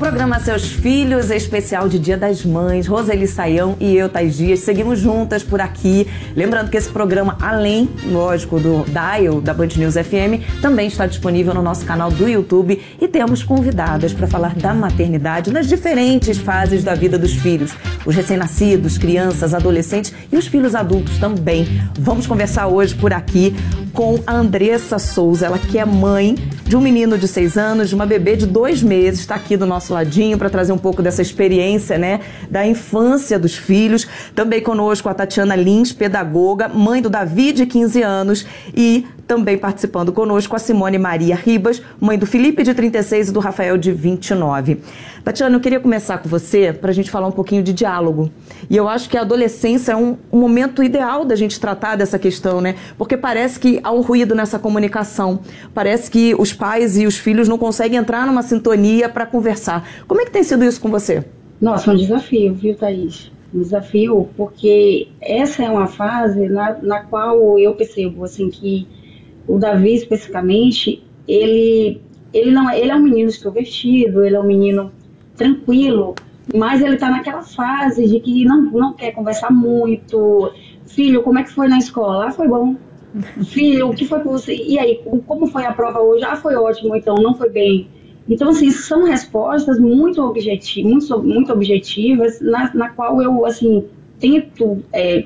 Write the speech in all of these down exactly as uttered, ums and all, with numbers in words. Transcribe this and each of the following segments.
Programa Seus Filhos, especial de Dia das Mães. Roseli Saião e eu, Thais Dias, seguimos juntas por aqui. Lembrando que esse programa, além, lógico, do Dial da Band News F M, também está disponível no nosso canal do YouTube e temos convidadas para falar da maternidade nas diferentes fases da vida dos filhos. Os recém-nascidos, crianças, adolescentes e os filhos adultos também. Vamos conversar hoje por aqui com a Andressa Souza, ela que é mãe de um menino de seis anos, de uma bebê de dois meses, está aqui do nosso ladinho para trazer um pouco dessa experiência, né, da infância dos filhos. Também conosco a Tatiana Lins, pedagoga, mãe do Davi, de quinze anos, e também participando conosco a Simone Maria Ribas, mãe do Felipe, de trinta e seis, e do Rafael, de vinte e nove. Tatiana, eu queria começar com você para a gente falar um pouquinho de diálogo. E eu acho que a adolescência é um, um momento ideal da gente tratar dessa questão, né? Porque parece que há um ruído nessa comunicação. Parece que os pais e os filhos não conseguem entrar numa sintonia para conversar. Como é que tem sido isso com você? Nossa, um desafio, viu, Thaís? Um desafio, porque essa é uma fase na, na qual eu percebo, assim, que o Davi, especificamente, ele, ele, não, ele é um menino extrovertido, ele é um menino tranquilo, mas ele está naquela fase de que não, não quer conversar muito. Filho, como é que foi na escola? Ah, foi bom. Filho, o que foi com você? E aí, como foi a prova hoje? Ah, foi ótimo, então não foi bem. Então, assim, são respostas muito, objeti muito, muito objetivas, na, na qual eu, assim, tento é,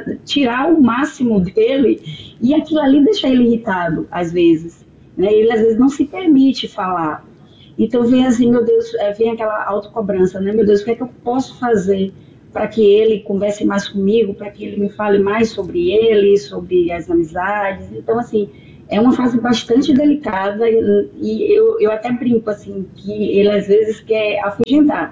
tirar o máximo dele, e aquilo ali deixa ele irritado, às vezes. Né? Ele, às vezes, não se permite falar. Então, vem assim, meu Deus, é, vem aquela autocobrança, né? Meu Deus, o que é que eu posso fazer para que ele converse mais comigo, para que ele me fale mais sobre ele, sobre as amizades? Então, assim, é uma fase bastante delicada, e, e eu, eu até brinco, assim, que ele, às vezes, quer afugentar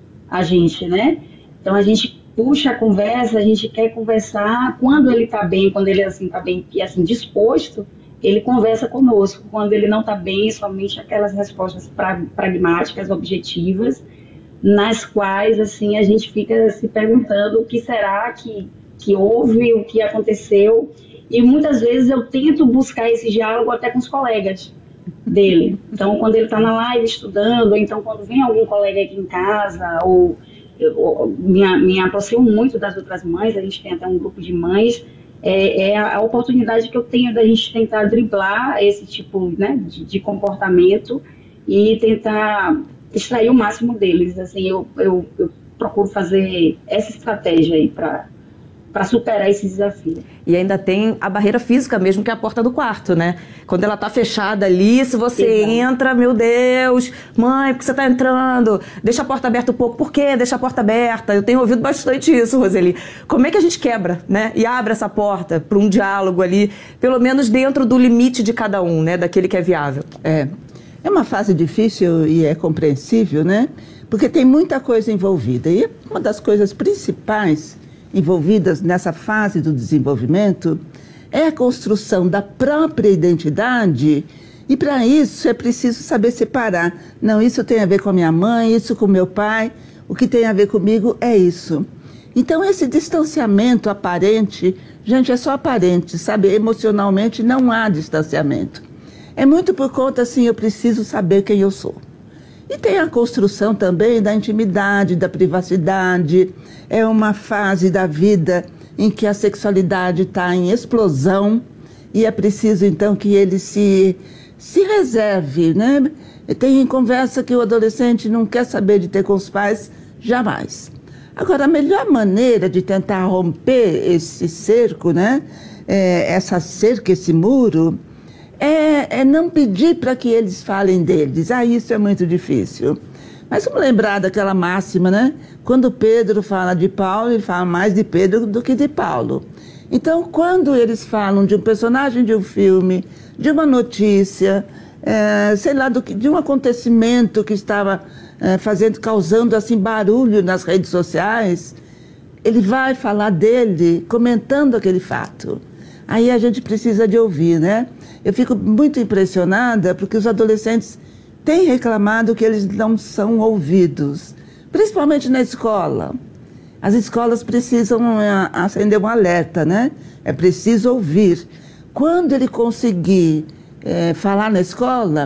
a gente, né? Então, a gente puxa a conversa, a gente quer conversar quando ele está bem, quando ele, assim, está bem e, assim, disposto, ele conversa conosco. Quando ele não está bem, somente aquelas respostas pra, pragmáticas, objetivas, nas quais, assim, a gente fica se perguntando o que será que, que houve, o que aconteceu. E muitas vezes eu tento buscar esse diálogo até com os colegas dele. Então, quando ele está na live estudando, ou então quando vem algum colega aqui em casa, ou eu me, me aproximo muito das outras mães, a gente tem até um grupo de mães, é, é a, a oportunidade que eu tenho da gente tentar driblar esse tipo, né, de, de comportamento e tentar extrair o máximo deles. Assim, eu, eu, eu procuro fazer essa estratégia aí para para superar esse desafio. E ainda tem a barreira física mesmo, que é a porta do quarto, né? Quando ela tá fechada ali, se você Exato. entra, meu Deus, mãe, por que você tá entrando? Deixa a porta aberta um pouco. Por quê? Deixa a porta aberta. Eu tenho ouvido bastante isso, Roseli. Como é que a gente quebra, né? E abre essa porta para um diálogo ali, pelo menos dentro do limite de cada um, né? Daquele que é viável. É, é uma fase difícil e é compreensível, né? Porque tem muita coisa envolvida. E uma das coisas principais envolvidas nessa fase do desenvolvimento é a construção da própria identidade, e para isso é preciso saber separar. Não, isso tem a ver com a minha mãe, isso com meu pai, o que tem a ver comigo é isso. Então esse distanciamento aparente, gente, é só aparente, sabe? Emocionalmente não há distanciamento. É muito por conta, assim, eu preciso saber quem eu sou. E tem a construção também da intimidade, da privacidade. É uma fase da vida em que a sexualidade está em explosão e é preciso, então, que ele se, se reserve, né? Tem conversa que o adolescente não quer saber de ter com os pais, jamais. Agora, a melhor maneira de tentar romper esse cerco, né? É, essa cerca, esse muro, É, é não pedir para que eles falem deles. Ah, isso é muito difícil. Mas vamos lembrar daquela máxima, né? Quando Pedro fala de Paulo, ele fala mais de Pedro do que de Paulo. Então, quando eles falam de um personagem de um filme, de uma notícia, é, sei lá, do que, de um acontecimento que estava é, fazendo, causando assim barulho nas redes sociais, ele vai falar dele comentando aquele fato. Aí a gente precisa de ouvir, né? Eu fico muito impressionada porque os adolescentes têm reclamado que eles não são ouvidos, principalmente na escola. As escolas precisam acender um alerta, né? É preciso ouvir. Quando ele conseguir é, falar na escola,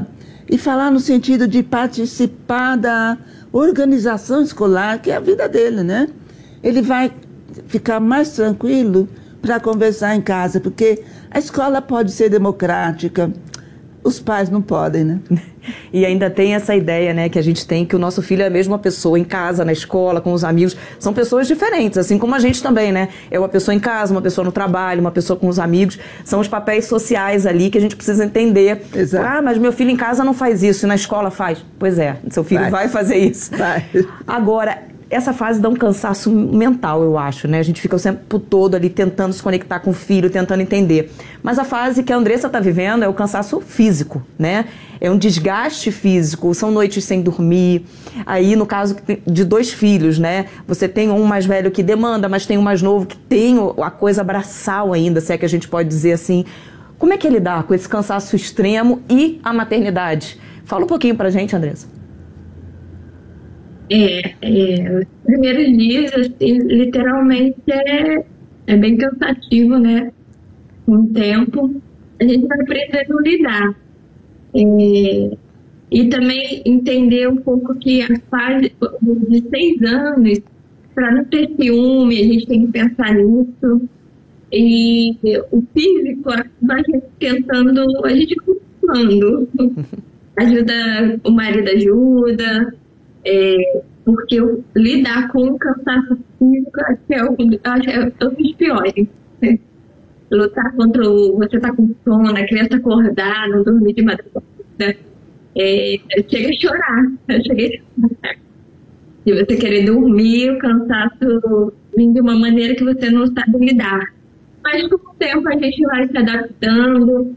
e falar no sentido de participar da organização escolar, que é a vida dele, né? Ele vai ficar mais tranquilo para conversar em casa, porque a escola pode ser democrática, os pais não podem, né? E ainda tem essa ideia, né, que a gente tem, que o nosso filho é a mesma pessoa em casa, na escola, com os amigos. São pessoas diferentes, assim como a gente também, né? É uma pessoa em casa, uma pessoa no trabalho, uma pessoa com os amigos. São os papéis sociais ali que a gente precisa entender. Exato. Ah, mas meu filho em casa não faz isso, e na escola faz. Pois é, seu filho vai, vai fazer isso. Vai. Agora, essa fase dá um cansaço mental, eu acho, né? A gente fica o tempo todo ali tentando se conectar com o filho, tentando entender. Mas a fase que a Andressa está vivendo é o cansaço físico, né? É um desgaste físico, são noites sem dormir. Aí, no caso de dois filhos, né? Você tem um mais velho que demanda, mas tem um mais novo que tem a coisa braçal ainda, se é que a gente pode dizer assim. Como é que é lidar com esse cansaço extremo e a maternidade? Fala um pouquinho pra gente, Andressa. É, é, os primeiros dias, assim, literalmente, é, é bem cansativo, né? Com o tempo, a gente vai aprendendo a lidar. É, e também entender um pouco que a fase de seis anos, para não ter ciúme, a gente tem que pensar nisso. E o físico, a gente tentando, a gente continuando. Ajuda, o marido ajuda. É, porque eu, lidar com o cansaço físico acho que é um, acho, é um dos piores. Né? Lutar contra o... Você tá com sono, a criança acordar, não dormir de madrugada. É, chega a chorar. Eu cheguei a chorar. Se você querer dormir, o cansaço vem de uma maneira que você não sabe lidar. Mas com o tempo a gente vai se adaptando.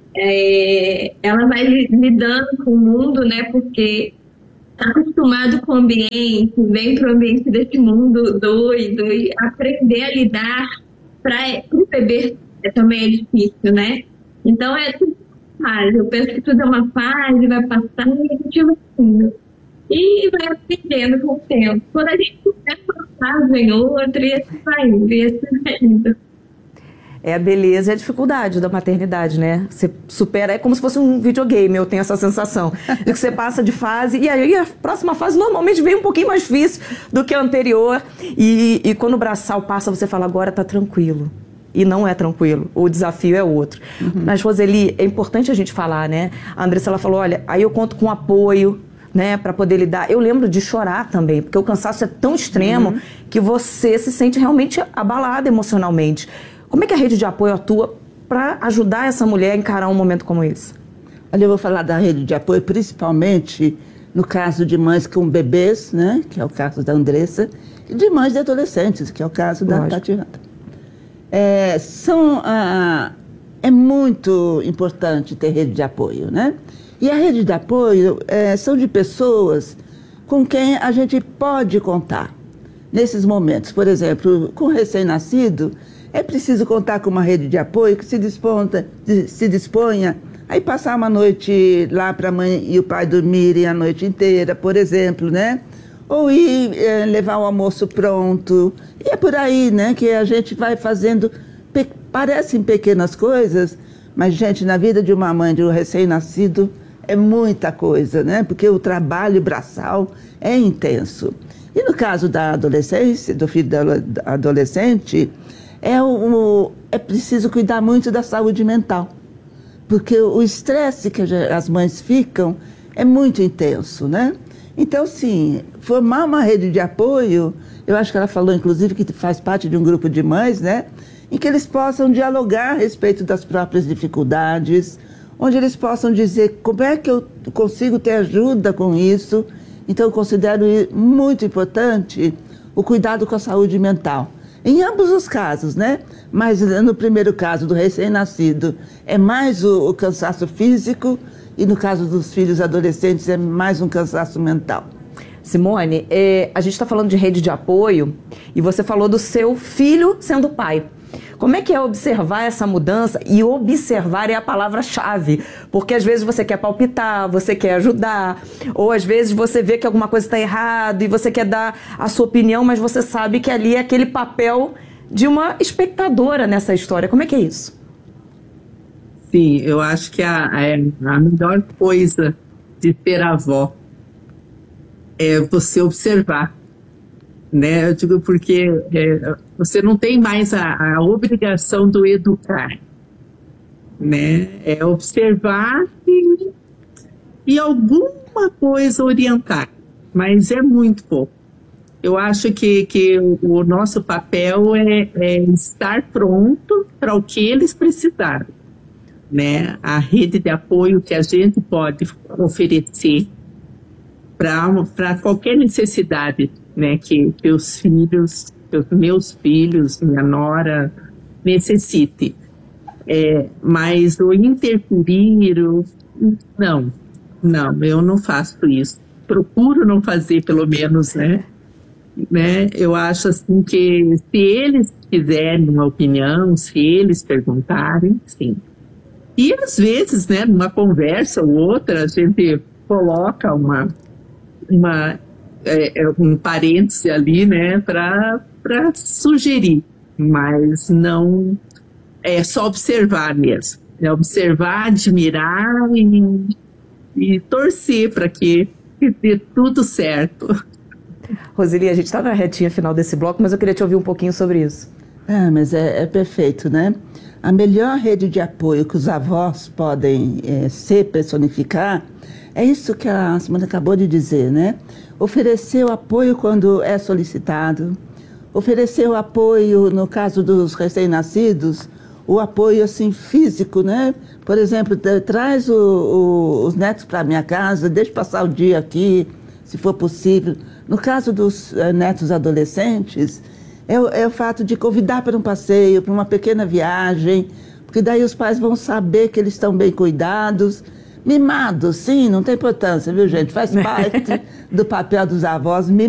É, ela vai lidando com o mundo, né? Porque está acostumado com o ambiente, vem para o ambiente desse mundo doido, e aprender a lidar para o bebê também é difícil, né? Então é tudo uma fase. Eu penso que tudo é uma fase, vai passar e a gente vai indo. E vai aprendendo com o tempo. Quando a gente começa uma fase, vem outra, e assim vai indo, e assim vai indo. É a beleza e a dificuldade da maternidade, né? Você supera, é como se fosse um videogame, eu tenho essa sensação. De que você passa de fase, e aí a próxima fase normalmente vem um pouquinho mais difícil do que a anterior. E, e quando o braçal passa, você fala, agora tá tranquilo. E não é tranquilo, o desafio é outro. Uhum. Mas, Roseli, é importante a gente falar, né? A Andressa, ela falou, olha, aí eu conto com apoio, né, para poder lidar. Eu lembro de chorar também, porque o cansaço é tão extremo uhum. que você se sente realmente abalada emocionalmente. Como é que a rede de apoio atua para ajudar essa mulher a encarar um momento como esse? Olha, eu vou falar da rede de apoio, principalmente no caso de mães com bebês, né, que é o caso da Andressa, e de mães de adolescentes, que é o caso da Tatiana. É, são, ah, é muito importante ter rede de apoio, né? E a rede de apoio é, são de pessoas com quem a gente pode contar nesses momentos. Por exemplo, com o recém-nascido, é preciso contar com uma rede de apoio que se, disponta, se disponha a ir passar uma noite lá para a mãe e o pai dormirem a noite inteira, por exemplo, né? Ou ir é, levar o almoço pronto. E é por aí, né, que a gente vai fazendo, pe parecem pequenas coisas, mas, gente, na vida de uma mãe de um recém-nascido é muita coisa, né? Porque o trabalho braçal é intenso. E no caso da adolescência, do filho da adolescente, É, o, é preciso cuidar muito da saúde mental, porque o estresse que as mães ficam é muito intenso, né? Então, sim, formar uma rede de apoio, eu acho que ela falou, inclusive, que faz parte de um grupo de mães, né? Em que eles possam dialogar a respeito das próprias dificuldades, onde eles possam dizer como é que eu consigo ter ajuda com isso. Então, eu considero muito importante o cuidado com a saúde mental. Em ambos os casos, né? Mas no primeiro caso do recém-nascido é mais o, o cansaço físico e no caso dos filhos adolescentes é mais um cansaço mental. Simone, é, a gente está falando de rede de apoio e você falou do seu filho sendo pai. Como é que é observar essa mudança? E observar é a palavra-chave, porque às vezes você quer palpitar, você quer ajudar, ou às vezes você vê que alguma coisa está errada e você quer dar a sua opinião, mas você sabe que ali é aquele papel de uma espectadora nessa história. Como é que é isso? Sim, eu acho que a, a, a melhor coisa de ser avó. É você observar, né? Eu digo porque é, você não tem mais a, a obrigação do educar, né? É observar e, e alguma coisa orientar, mas é muito pouco. Eu acho que, que o nosso papel é, é estar pronto para o que eles precisarem, né? A rede de apoio que a gente pode oferecer para qualquer necessidade, né, que, que os filhos, que os meus filhos, minha nora, necessitem. É, mas o interferir, o, não, não, eu não faço isso. Procuro não fazer, pelo menos, né? né? Eu acho assim que se eles quiserem uma opinião, se eles perguntarem, sim. E às vezes, né, numa conversa ou outra, a gente coloca uma, uma, é, um parêntese ali, né, para sugerir, mas não é só observar mesmo. É observar, admirar e, e torcer para que, que dê tudo certo. Roseli, a gente está na retinha final desse bloco, mas eu queria te ouvir um pouquinho sobre isso. Ah, mas é, é perfeito, né? A melhor rede de apoio que os avós podem é, ser, personificar, é isso que a Simone acabou de dizer, né? Oferecer o apoio quando é solicitado, oferecer o apoio, no caso dos recém-nascidos, o apoio assim, físico, né? Por exemplo, traz o, o, os netos para a minha casa, deixa passar o dia aqui, se for possível. No caso dos uh, netos adolescentes, é o, é o fato de convidar para um passeio, para uma pequena viagem, porque daí os pais vão saber que eles estão bem cuidados. Mimados, sim, não tem importância, viu, gente? Faz parte do papel dos avós.